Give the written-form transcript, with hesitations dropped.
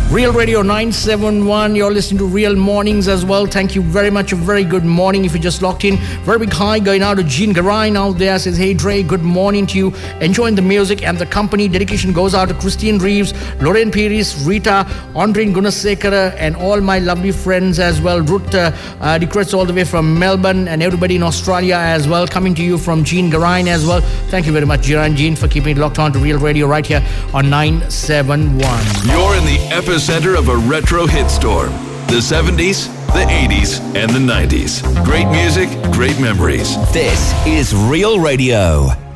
Real Radio 971, you're listening to Real Mornings as well. Thank you very much. A very good morning if you just locked in. Very big hi going out to Jean Garai out there. Says, hey Dre, good morning to you. Enjoying the music and the company. Dedication goes out to Christine Reeves, Lorraine Pires, Rita, Andreen Gunasekara, and all my lovely friends as well. Ruth requests all the way from Melbourne, and everybody in Australia as well. Coming to you from Jean Garai as well. Thank you very much, Jean, for keeping it locked on to Real Radio right here on 971. You're in the epicenter of a retro hit storm. The 70s, the 80s, and the 90s. Great music, great memories. This is Real Radio.